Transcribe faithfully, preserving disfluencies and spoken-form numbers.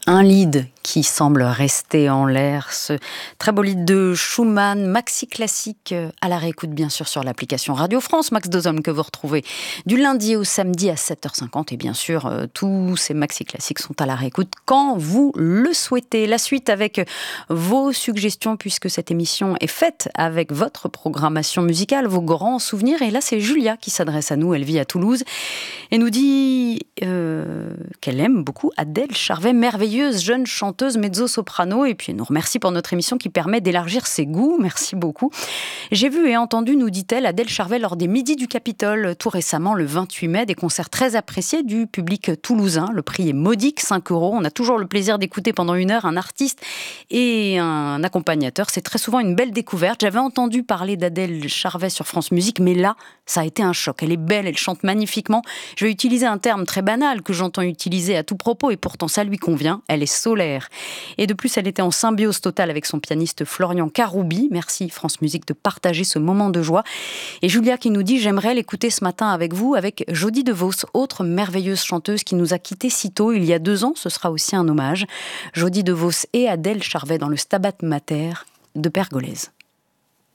Un lead qui semble rester en l'air, ce très beau lead de Schumann, maxi classique à la réécoute bien sûr sur l'application Radio France, Max Dozom que vous retrouvez du lundi au samedi à sept heures cinquante et bien sûr euh, tous ces maxi classiques sont à la réécoute quand vous le souhaitez. La suite avec vos suggestions puisque cette émission est faite avec votre programmation musicale, vos grands souvenirs et là c'est Julia qui s'adresse à nous, elle vit à Toulouse et nous dit euh, qu'elle aime beaucoup Adèle Charvet, merveilleuse jeune chanteuse mezzo-soprano et puis elle nous remercie pour notre émission qui permet d'élargir ses goûts, merci beaucoup. J'ai vu et entendu, nous dit-elle, Adèle Charvet lors des Midis du Capitole tout récemment le vingt-huit mai, des concerts très appréciés du public toulousain, le prix est modique, cinq euros, on a toujours le plaisir d'écouter pendant une heure un artiste et un accompagnateur, c'est très souvent une belle découverte. J'avais entendu parler d'Adèle Charvet sur France Musique, mais là, ça a été un choc, elle est belle, elle chante magnifiquement, je vais utiliser un terme très banal que j'entends utiliser à tout propos et pourtant ça lui convient, elle est solaire. Et de plus, elle était en symbiose totale avec son pianiste Florian Karoubi. Merci France Musique de partager ce moment de joie. Et Julia qui nous dit « J'aimerais l'écouter ce matin avec vous, avec Jodie DeVos, autre merveilleuse chanteuse qui nous a quittés si tôt, il y a deux ans. Ce sera aussi un hommage. Jodie DeVos et Adèle Charvet dans le Stabat Mater de Pergolèse. »